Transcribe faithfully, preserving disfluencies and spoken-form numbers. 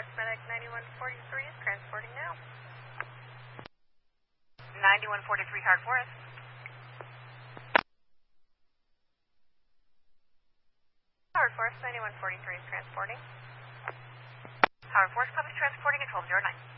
Forest Medic ninety-one forty-three is transporting now. ninety-one forty-three Howard Forest. Howard Forest ninety-one forty-three is transporting. Howard Forest, copy transporting at twelve oh nine.